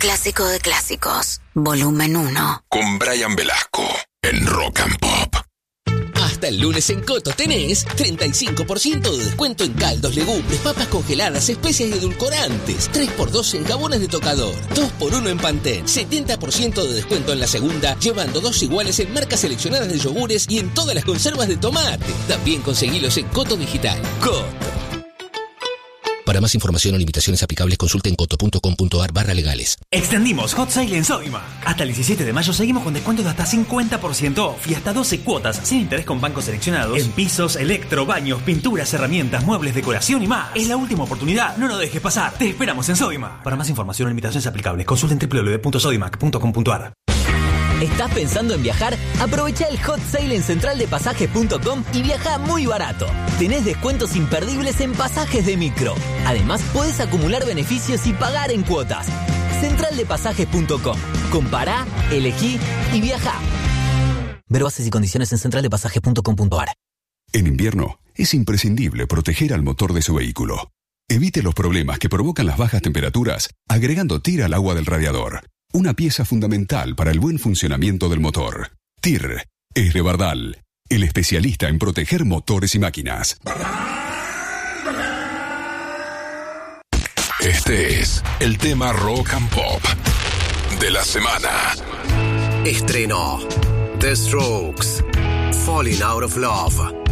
clásico de clásicos, volumen 1. Con Brian Velasco en Rock and Pop. Hasta el lunes en Coto tenés 35% de descuento en caldos, legumbres, papas congeladas, especias y edulcorantes. 3x2 en jabones de tocador. 2x1 en Pantene. 70% de descuento en la segunda, llevando 2 iguales en marcas seleccionadas de yogures y en todas las conservas de tomate. También conseguilos en Coto Digital. Coto. Para más información o limitaciones aplicables, consulte en coto.com.ar/legales. Extendimos Hot Sale en Sodimac. Hasta el 17 de mayo seguimos con descuentos de hasta 50% off y hasta 12 cuotas sin interés con bancos seleccionados en pisos, electro, baños, pinturas, herramientas, muebles, decoración y más. Es la última oportunidad, no lo dejes pasar. Te esperamos en Sodimac. Para más información o limitaciones aplicables, consulte en www.sodimac.com.ar. ¿Estás pensando en viajar? Aprovecha el Hot Sale en centraldepasajes.com y viaja muy barato. Tenés descuentos imperdibles en pasajes de micro. Además, podés acumular beneficios y pagar en cuotas. Centraldepasajes.com. Compará, elegí y viaja. Ver bases y condiciones en centraldepasajes.com.ar. En invierno, es imprescindible proteger al motor de su vehículo. Evite los problemas que provocan las bajas temperaturas agregando TIR al agua del radiador. Una pieza fundamental para el buen funcionamiento del motor. TIR es de Bardal, el especialista en proteger motores y máquinas. Este es el tema Rock and Pop de la semana. Estreno The Strokes, Falling Out of Love.